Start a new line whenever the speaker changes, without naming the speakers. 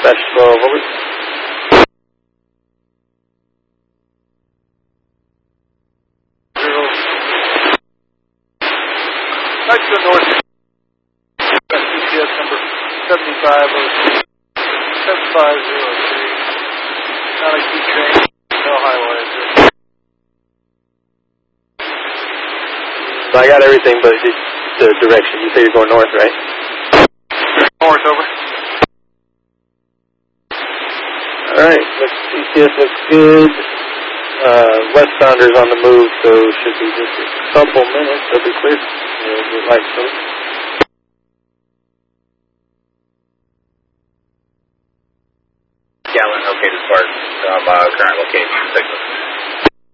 Dash 12, over.
Back to the north. GPS number 7503. 7503. Not a key train. No highway.
So I got everything but the direction. You say you're going north, right?
North, over.
Alright, GPS looks good. Westbounder's on the move, so should be just a couple minutes. They'll be clear. We'd like some.
Gallon, okay to start from current location.